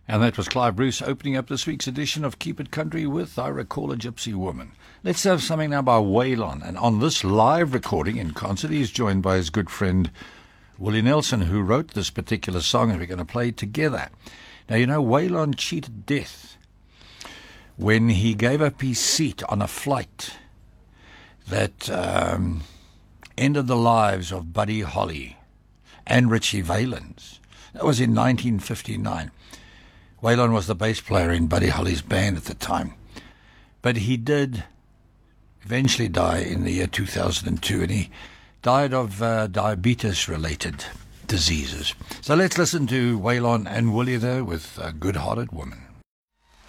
And that was Clive Bruce opening up this week's edition of Keep It Country with I Recall a Gypsy Woman. Let's have something now by Waylon. And on this live recording in concert, he's joined by his good friend Willie Nelson, who wrote this particular song, and we're going to play it together. Now, you know, Waylon cheated death when he gave up his seat on a flight that ended the lives of Buddy Holly and Richie Valens. That was in 1959. Waylon was the bass player in Buddy Holly's band at the time. But he did eventually die in the year 2002, and he died of diabetes-related diseases. So let's listen to Waylon and Willie there with A Good-Hearted Woman.